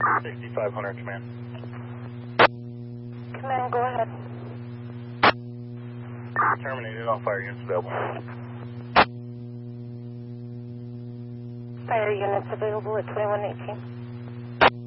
6500 command. Command, go ahead. Terminated, all fire units available. Fire units available at 2118.